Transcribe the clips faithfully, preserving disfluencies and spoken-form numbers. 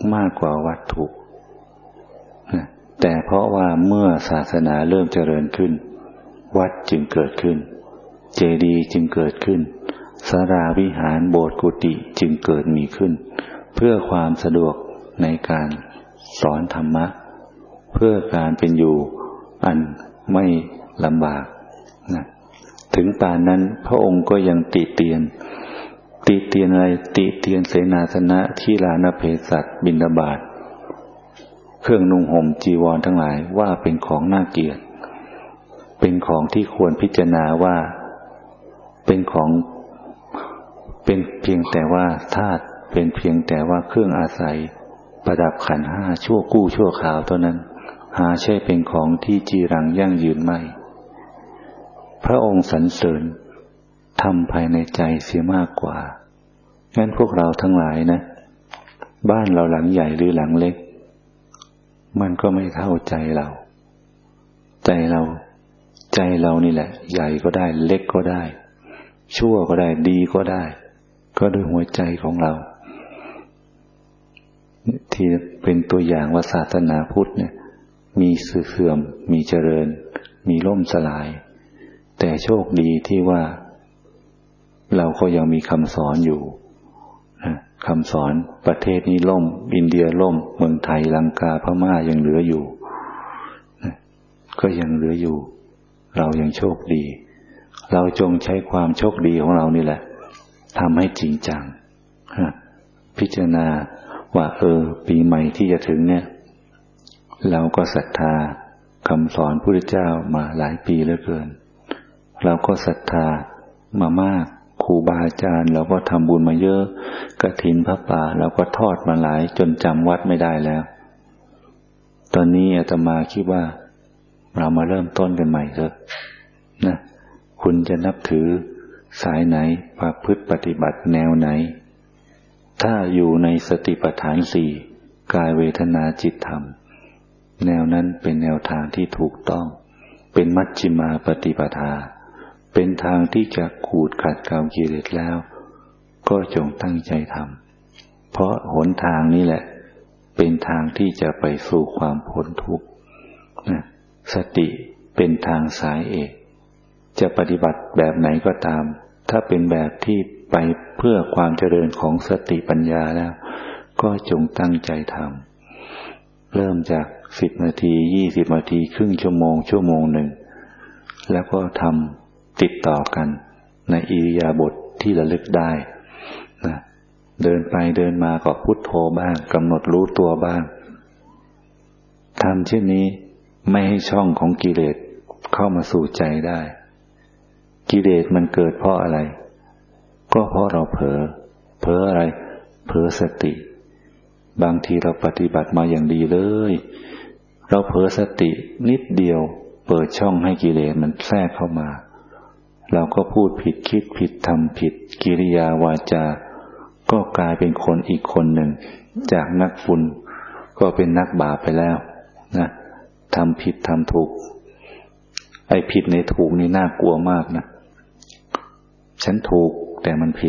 มากกว่าวัตถุแต่เพราะว่าเมื่อศาสนาเริ่มเจริญขึ้นวัดจึงเกิดขึ้นเจดีย์จึงเกิดขึ้นศาลาวิหารโบสถ์กุฏิจึงเกิดมีขึ้นเพื่อความสะดวกในการสอนธรรมะเพื่อการเป็นอยู่อันไม่ลำบากนะถึงป่านนั้นพระองค์ก็ยังติเตียนติเตียนอะไรติเตียนเสนาสนะที่ลานเภสัชบิณฑบาตเครื่องนุ่งห่มจีวรทั้งหลายว่าเป็นของน่าเกลียดเป็นของที่ควรพิจารณาว่าเป็นของเป็นเพียงแต่ว่าธาตุเป็นเพียงแต่ว่าเครื่องอาศัยประดับขันธ์ห้าชั่วกู้ชั่วคราวเท่านั้นหาใช่เป็นของที่จีรังยั่งยืนไม่พระองค์สรรเสริญทำภายในใจเสียมากกว่างั้นพวกเราทั้งหลายนะบ้านเราหลังใหญ่หรือหลังเล็กมันก็ไม่เท่าใจเราใจเราใจเรานี่แหละใหญ่ก็ได้เล็กก็ได้ชั่วก็ได้ดีก็ได้ก็ด้วยหัวใจของเราที่เป็นตัวอย่างว่าศาสนาพุทธเนี่ยมีเสื่อมมีเจริญมีล่มสลายแต่โชคดีที่ว่าเราก็ยังมีคำสอนอยู่คำสอนประเทศนี้ล่มอินเดียล่มเมืองไทยลังกาพม่ายังเหลืออยู่ก็ยังเหลืออยู่เรายังโชคดีเราจงใช้ความโชคดีของเรานี่แหละทำให้จริงจังพิจารณาว่าเออปีใหม่ที่จะถึงเนี่ยเราก็ศรัทธาคำสอนพระพุทธเจ้ามาหลายปีเหลือเกินเราก็ศรัทธามามากครูบาอาจารย์เราก็ทำบุญมาเยอะกฐินพระป่าเราก็ทอดมาหลายจนจำวัดไม่ได้แล้วตอนนี้อาตมาคิดว่าเรามาเริ่มต้นกันใหม่เถอะนะคุณจะนับถือสายไหนประพฤติปฏิบัติแนวไหนถ้าอยู่ในสติปัฏฐานสี่กายเวทนาจิตธรรมแนวนั้นเป็นแนวทางที่ถูกต้องเป็นมัชฌิมาปฏิปทาเป็นทางที่จะขูดขัดเกลากิเลสแล้วก็จงตั้งใจทำเพราะหนทางนี้แหละเป็นทางที่จะไปสู่ความพ้นทุกข์นะสติเป็นทางสายเอกจะปฏิบัติแบบไหนก็ตามถ้าเป็นแบบที่ไปเพื่อความเจริญของสติปัญญาแล้วก็จงตั้งใจทำเริ่มจากสิบนาทียี่สิบนาทีครึ่งชั่วโมงชั่วโมงหนึ่งแล้วก็ทำติดต่อกันในอิริยาบถที่ระลึกได้นะเดินไปเดินมาก็พุทโธบ้างกำหนดรู้ตัวบ้างทำเช่นนี้ไม่ให้ช่องของกิเลสเข้ามาสู่ใจได้กิเลสมันเกิดเพราะอะไรก็เพราะเราเผลอเผลออะไรเผลอสติบางทีเราปฏิบัติมาอย่างดีเลยเราเผลอสตินิดเดียวเปิดช่องให้กิเลสมันแทรกเข้ามาเราก็พูดผิดคิดผิดทำผิดกิริยาวาจาก็กลายเป็นคนอีกคนหนึ่งจากนักบุญก็เป็นนักบาปไปแล้วนะทำผิดทำถูกไอ้ผิดในถูกนี่น่ากลัวมากนะฉันถูกแต่มันผิด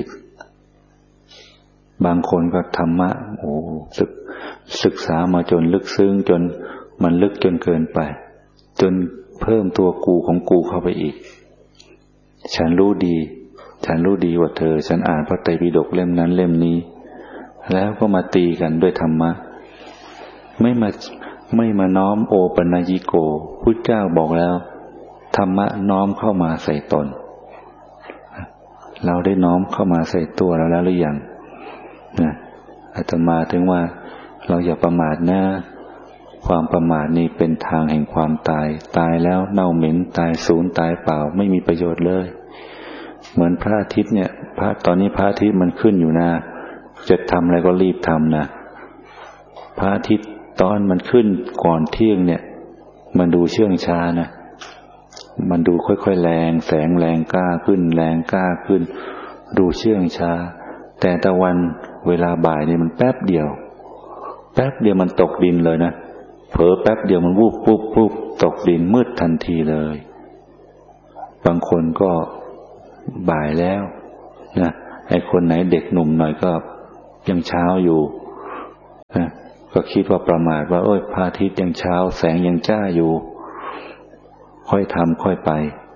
บางคนก็ธรรมะโอ้ศึกศึกษามาจนลึกซึ้งจนมันลึกจนเกินไปจนเพิ่มตัวกูของกูเข้าไปอีกฉันรู้ดีฉันรู้ดีว่าเธอฉันอ่านพระไตรปิฎกเล่มนั้นเล่มนี้แล้วก็มาตีกันด้วยธรรมะไม่มาไม่มาน้อมโอปัญญิโกพุทธเจ้าบอกแล้วธรรมะน้อมเข้ามาใส่ตนเราได้น้อมเข้ามาใส่ตัวเราแล้วหรือยังนะอาตมาถึงว่าเราอย่าประมาทนะความประมาทนี่เป็นทางแห่งความตายตายแล้วเน่าเหม็นตายสูญตายเปล่าไม่มีประโยชน์เลยเหมือนพระอาทิตย์เนี่ยพระตอนนี้พระอาทิตย์มันขึ้นอยู่นะจะทำอะไรก็รีบทำนะพระอาทิตย์ตอนมันขึ้นก่อนเที่ยงเนี่ยมันดูเชื่องช้านะมันดูค่อยๆแรงแสงแรงกล้าขึ้นแรงกล้าขึ้นดูเชื่องช้าแต่ตะวันเวลาบ่ายนี่มันแป๊บเดียวแป๊บเดียวมันตกดินเลยนะเผลอแป๊บเดียวมันวูบปุ๊บปุ๊บตกดินมืดทันทีเลยบางคนก็บ่ายแล้วนะไอ้คนไหนเด็กหนุ่มหน่อยก็ยังเช้าอยู่นะก็คิดว่าประมาทว่าโอ้ยพระอาทิตย์ยังเช้าแสงยังจ้าอยู่ค่อยทำค่อยไป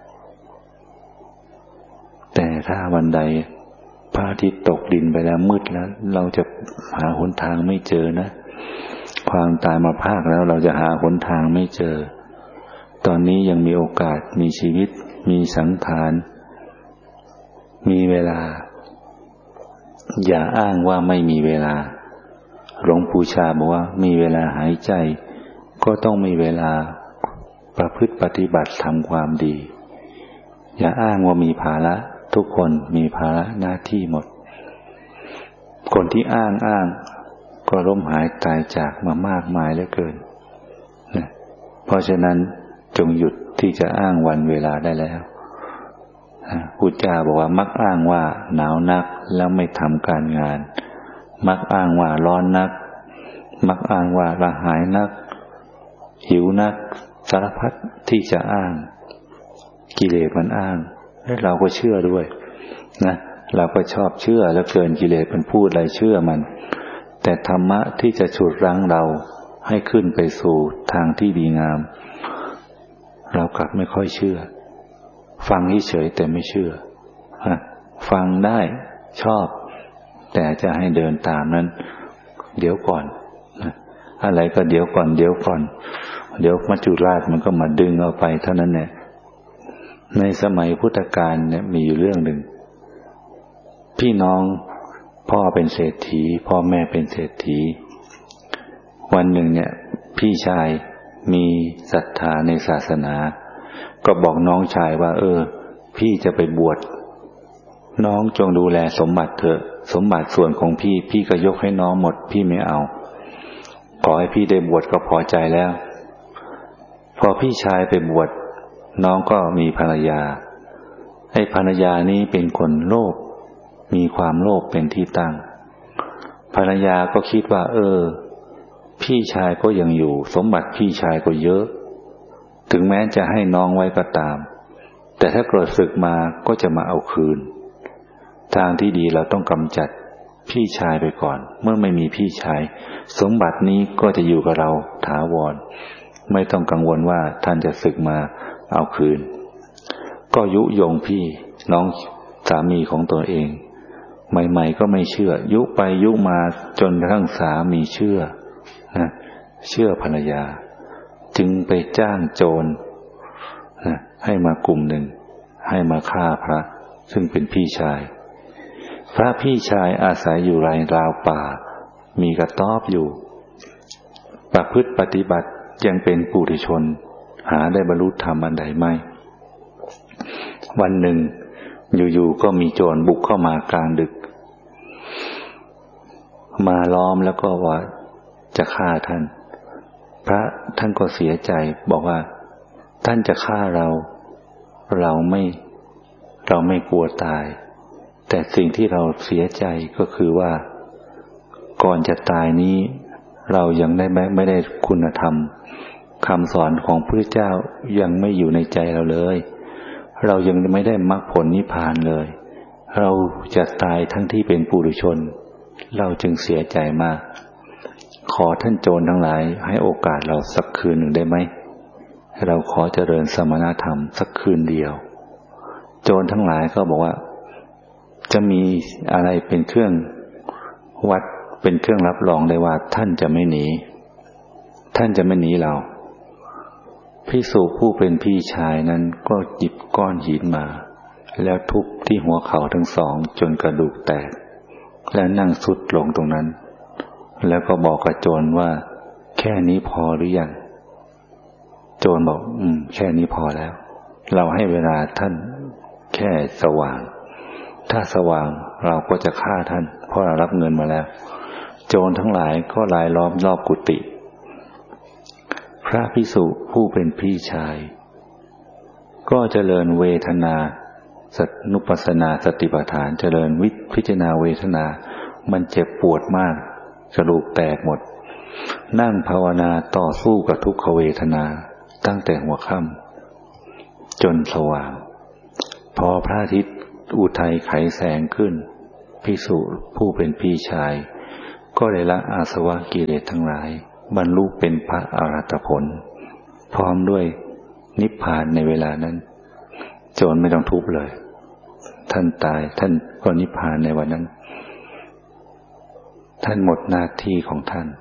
แต่ถ้าวันใดพระอาทิตย์ตกดินไปแล้วมืดแล้วเราจะหาหนทางไม่เจอนะความตายมาพากแล้วเราจะหาหนทางไม่เจอตอนนี้ยังมีโอกาสมีชีวิตมีสังขารมีเวลาอย่าอ้างว่าไม่มีเวลาหลวงปู่ชาบอกว่ามีเวลาหายใจก็ต้องมีเวลาประพฤติปฏิบัติทำความดีอย่าอ้างว่ามีภาระทุกคนมีภาระหน้าที่หมดคนที่อ้างอ้างก็ล้มหายตายจากมามากมายเหลือเกินนะเพราะฉะนั้นจงหยุดที่จะอ้างวันเวลาได้แล้วพุทธเจ้าบอกว่ามักอ้างว่าหนาวนักแล้วไม่ทำการงานมักอ้างว่าร้อนนักมักอ้างว่าระหายนักหิวนักสารพัดที่จะอ้างกิเลสมันอ้างและเราก็เชื่อด้วยนะเราก็ชอบเชื่อแล้วเกินกิเลสมันพูดอะไรเชื่อมันแต่ธรรมะที่จะฉุดรั้งเราให้ขึ้นไปสู่ทางที่ดีงามเรากลับไม่ค่อยเชื่อฟังเฉยๆแต่ไม่เชื่อฟังได้ชอบแต่จะให้เดินตามนั้นเดี๋ยวก่อนอะไรก็เดี๋ยวก่อนเดี๋ยวก่อนเดี๋ยวมัจจุราชมันก็มาดึงเอาไปเท่านั้นเนี่ยในสมัยพุทธกาลเนี่ยมีอยู่เรื่องหนึ่งพี่น้องพ่อเป็นเศรษฐีพ่อแม่เป็นเศรษฐีวันหนึ่งเนี่ยพี่ชายมีศรัทธาในศาสนาก็บอกน้องชายว่าเออพี่จะไปบวชน้องจงดูแลสมบัติเถอะสมบัติส่วนของพี่พี่ก็ยกให้น้องหมดพี่ไม่เอาขอให้พี่ได้บวชก็พอใจแล้วพอพี่ชายไปบวชน้องก็มีภรรยาไอ้ภรรยานี้เป็นคนโลภมีความโลภเป็นที่ตั้งภรรยาก็คิดว่าเออพี่ชายก็ยังอยู่สมบัติพี่ชายก็เยอะถึงแม้จะให้น้องไว้ก็ตามแต่ถ้าเกิดศึกมาก็จะมาเอาคืนทางที่ดีเราต้องกำจัดพี่ชายไปก่อนเมื่อไม่มีพี่ชายสมบัตินี้ก็จะอยู่กับเราถาวรไม่ต้องกังวลว่าท่านจะศึกมาเอาคืนก็ยุยงพี่น้องสามีของตัวเองใหม่ๆก็ไม่เชื่อยุไปยุมาจนกระทั่งสามีเชื่อนะเชื่อภรรยาจึงไปจ้างโจรนะให้มากลุ่มหนึ่งให้มาฆ่าพระซึ่งเป็นพี่ชายพระพี่ชายอาศัยอยู่ในราวป่ามีกระต๊อบอยู่ประพฤติปฏิบัติยังเป็นปุถุชนหาได้บรรลุธรรมอันใดไม่วันหนึ่งอยู่ๆก็มีโจรบุกเข้ามากลางดึกมาล้อมแล้วก็ว่าจะฆ่าท่านพระท่านก็เสียใจบอกว่าท่านจะฆ่าเราเราไม่เราไม่กลัวตายแต่สิ่งที่เราเสียใจก็คือว่าก่อนจะตายนี้เรายังได้ไม่ได้คุณธรรมคำสอนของพระพุทธเจ้ายังไม่อยู่ในใจเราเลยเรายังไม่ได้มรรคผลนิพพานเลยเราจะตายทั้งที่เป็นปุถุชนเราจึงเสียใจมากขอท่านโจรทั้งหลายให้โอกาสเราสักคืนหนึ่งได้ไหมเราขอเจริญสมณธรรมสักคืนเดียวโจรทั้งหลายก็บอกว่าจะมีอะไรเป็นเครื่องวัดเป็นเครื่องรับรองได้ว่าท่านจะไม่หนีท่านจะไม่หนีเราภิกษุผู้เป็นพี่ชายนั้นก็หยิบก้อนหินมาแล้วทุบที่หัวเข่าทั้งสองจนกระดูกแตกแล้วนั่งสุดลงตรงนั้นแล้วก็บอกกับโจรว่าแค่นี้พอหรือยังโจรบอกอืมแค่นี้พอแล้วเราให้เวลาท่านแค่สว่างถ้าสว่างเราก็จะฆ่าท่านเพราะเรารับเงินมาแล้วโจรทั้งหลายก็รายล้อมรอบกุฏิพระภิกษุผู้เป็นพี่ชายก็เจริญเวทนาสัตนุปัสสนาสติปัฏฐานเจริญวิพิจารณาเวทนามันเจ็บปวดมากกระดูกแตกหมดนั่งภาวนาต่อสู้กับทุกขเวทนาตั้งแต่หัวค่ำจนสว่างพอพระอาทิตย์อุทัยไขแสงขึ้นภิกษุผู้เป็นพี่ชายก็ได้ละอาสวะกิเลสทั้งหลายบรรลุเป็นพระอรหัตผลพร้อมด้วยนิพพานในเวลานั้นโจรไม่ต้องทุบเลยท่านตายท่านก็นิพพานในวันนั้นท่านหมดหน้าที่ของท่าน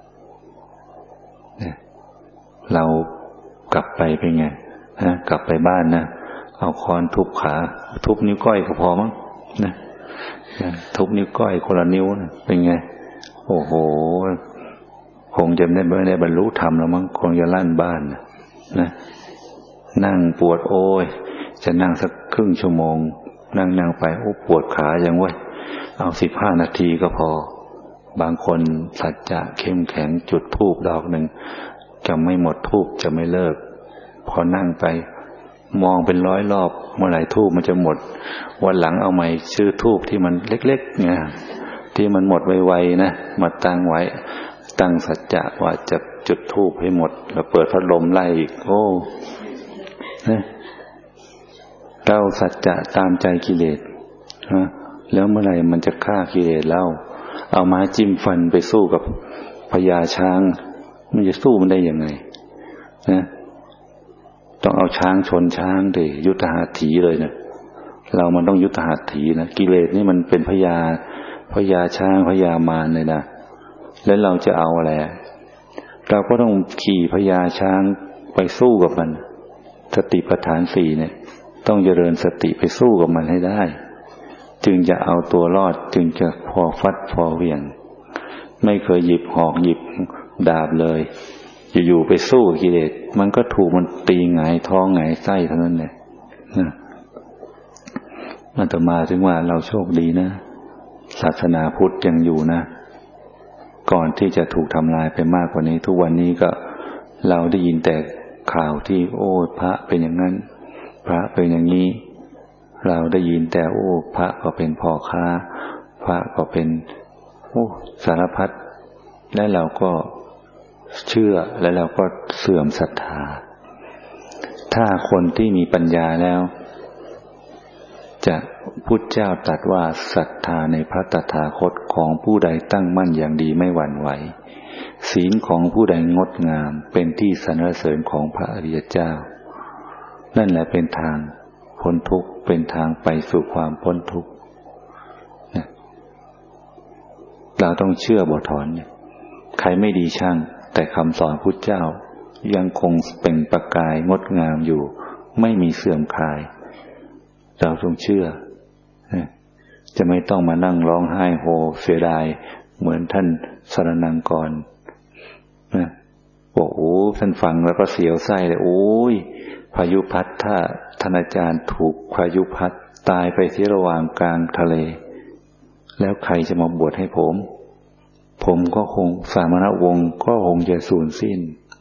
เนี่ยเรากลับไปเป็นไงฮะกลับไปบ้านนะเอาค้อนทุบขาทุบนิ้วก้อยก็พอมั้งนะทุบนิ้วก้อยคนละนิ้วนะเป็นไงโอ้โหคงจะไม่ได้บรรลุธรรมแล้วมั้งคงจะลั่นบ้านนะนั่งปวดโอ้ยจะนั่งสักครึ่งชั่วโมงนั่งนั่งไปโอ้ปวดขาอย่างวะเอาสิบห้านาทีก็พอบางคนสัจจะเข้มแข็งจุดธูปดอกหนึ่งจะไม่หมดธูปจะไม่เลิกพอนั่งไปมองเป็นร้อยรอบเมื่อไหร่ธูปมันจะหมดวันหลังเอาใหม่ชื่อธูปที่มันเล็กๆเนี่ยที่มันหมดไวๆนะมาตั้งไว้ตั้งสัจจะว่าจะจุดธูปให้หมดแล้วเปิดพัดลมไล่อีกโอ้นะเราสัจจะตามใจกิเลสนะแล้วเมื่อไหร่มันจะฆ่ากิเลสเล่าเอาไม้จิ้มฟันไปสู้กับพญาช้างมันจะสู้มันได้ยังไงนะต้องเอาช้างชนช้างดิยุทธหัตถีเลยนะเรามันต้องยุทธหัตถีนะกิเลสนี่มันเป็นพญาพญาช้างพญามารเลยนะแล้วเราจะเอาอะไรเราก็ต้องขี่พญาช้างไปสู้กับมันสติปัฏฐานสี่เนี่ยต้องเจริญสติไปสู้กับมันให้ได้จึงจะเอาตัวรอดจึงจะพอฟัดพอเหวี่ยงไม่เคยหยิบหอกหยิบดาบเลยอยู่ๆไปสู้กิเลสมันก็ถูกมันตีหงายท้องหงายไส้เท่านั้นแหละนะอาตมาถึงว่าเราโชคดีนะศาสนาพุทธยังอยู่นะก่อนที่จะถูกทำลายไปมากกว่านี้ทุกวันนี้ก็เราได้ยินแต่ข่าวที่โอ้พระเป็นอย่างนั้นพระเป็นอย่างนี้เราได้ยินแต่โอ้พระก็เป็นพ่อค้าพระก็เป็นโอ้สารพัดและเราก็เชื่อและเราก็เสื่อมศรัทธาถ้าคนที่มีปัญญาแล้วจะพุทธเจ้าตรัสว่าศรัทธาในพระตถาคตของผู้ใดตั้งมั่นอย่างดีไม่หวั่นไหวศีลของผู้ใดงดงามเป็นที่สรรเสริญของพระอริยเจ้านั่นแหละเป็นทางพ้นทุกข์เป็นทางไปสู่ความพ้นทุกข์นะเราต้องเชื่อบ่ถอนเนี่ยใครไม่ดีช่างแต่คำสอนพุทธเจ้ายังคงเป็นประกายงดงามอยู่ไม่มีเสื่อมคลายเราต้องเชื่อจะไม่ต้องมานั่งร้องไห้โฮเสียดายเหมือนท่านสรณังกรนะบอกโอ้ท่านฟังแล้วก็เสียวไส้เลยโอ้ยพายุพัดถ้าท่านอาจารย์ถูกพายุพัดตายไปที่ระหว่างกลางทะเลแล้วใครจะมาบวชให้ผมผมก็คงสามณวงศ์ก็คงจะสูญสิ้น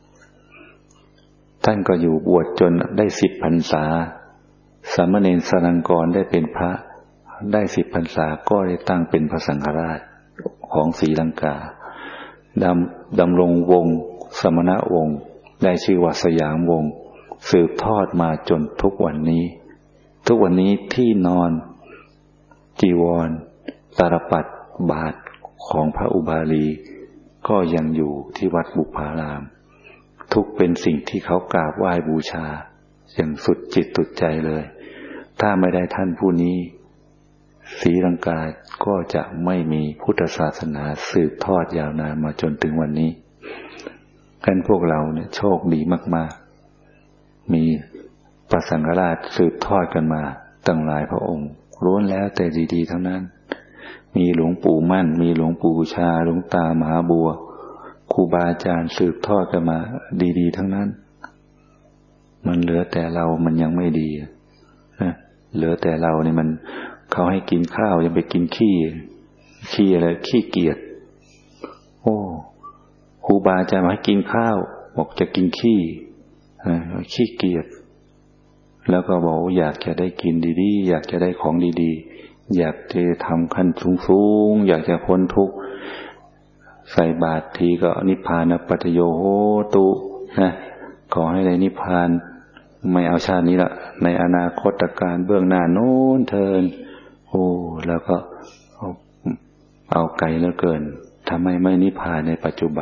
ท่านก็อยู่บวชจนได้สิบพรรษาสามเณรสรังกรได้เป็นพระได้สิบพรรษาก็ได้ตั้งเป็นพระสังฆราชของศรีลังกาดำดำรงวงศ์สมณวงศ์ได้ชื่อว่าสยามวงศ์สืบทอดมาจนทุกวันนี้ทุกวันนี้ที่นอนจีวรตาลปัตรบาทของพระอุบาลีก็ยังอยู่ที่วัดบุพารามทุกเป็นสิ่งที่เขากราบไหว้บูชาอย่างสุดจิตสุดใจเลยถ้าไม่ได้ท่านผู้นี้ศรีลังกาก็จะไม่มีพุทธศาสนาสืบทอดยาวนานมาจนถึงวันนี้กันพวกเราเนี่ยโชคดีมากๆมีพระสังฆราชสืบทอดกันมาตั้งหลายพระองค์ล้วนแล้วแต่ดีๆทั้งนั้นมีหลวงปู่มั่นมีหลวงปู่ชาหลวงตามหาบัวครูบาอาจารย์สืบทอดกันมาดีๆทั้งนั้นมันเหลือแต่เรามันยังไม่ดีนะเหลือแต่เราเนี่ยมันเขาให้กินข้าวยังไปกินขี้ขี้อะไรขี้เกียจโอ้ครูบาอาจารย์มาให้กินข้าวบอกจะกินขี้ขี้เกียจแล้วก็บอกอยากจะได้กินดีๆอยากจะได้ของดีๆอยากจะทำขั้นสูงๆอยากจะพ้นทุกข์ใส่บาตรทีก็นิพพานปัจโยโหตุนะขอให้ได้นิพพานไม่เอาชาตินี้ละในอนาคตการเบื้องหน้าโน้นเทินโอ้แล้วก็เอาเอาไกลเหลือเกินทำไมไม่นิพพานในปัจจุบัน